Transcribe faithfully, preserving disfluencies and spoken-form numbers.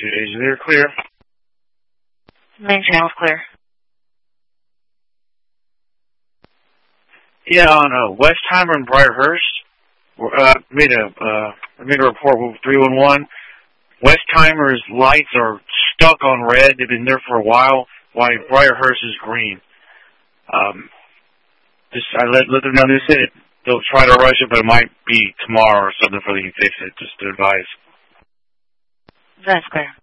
Is there clear? Main channel's clear. Yeah, on uh, Westheimer and Briarhurst, uh, made a uh, I made a report with three one one. Westheimer's lights are stuck on red. They've been there for a while, while Briarhurst is green. Um, just I let let them know they said it. They'll try to rush it, but it might be tomorrow or something before they can fix it. Just to advise. That's clear.